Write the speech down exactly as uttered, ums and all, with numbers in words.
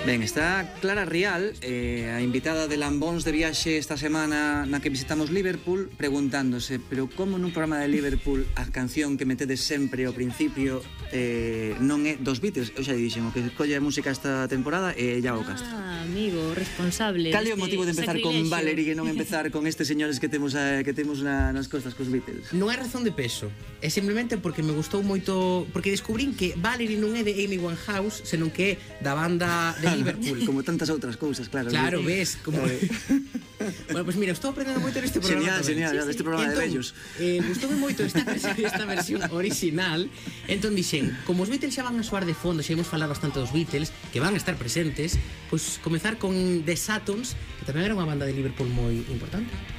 Ben, está Clara Rial, eh, a invitada de Lambóns de viaxe esta semana na que visitamos Liverpool, preguntándose, pero como nun programa de Liverpool a canción que metedes sempre ao principio eh, non é dos Beatles? Eu xa dixen, o que colle a música esta temporada é Iago Castro. Ah, amigo, responsable. Cal é o motivo de empezar con Valerie e non empezar con estes señores que temos a, que temos na, nas costas cos Beatles? Non é razón de peso, é simplemente porque me gustou moito, porque descubrín que Valerie non é de Amy Winehouse, senón que é da banda de Liverpool. Como tantas outras cousas, claro. Claro, ves, como... Bueno, pues mira, estou aprendendo moito neste programa. Genial, genial, este programa de vellos. Eh, gustoume moito esta, esta versión original. Entón dixen, como os Beatles xa van a soar de fondo, xa imos falar bastante dos Beatles, que van a estar presentes, pois comezar con The Satons, que tamén era unha banda de Liverpool moi importante.